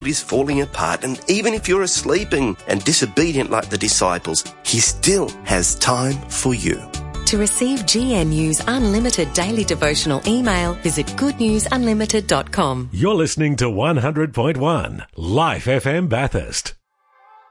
is falling apart, and even if you're asleep and disobedient like the disciples, he still has time for you. To receive GNU's unlimited daily devotional email, visit goodnewsunlimited.com. You're listening to 100.1 Life FM Bathurst.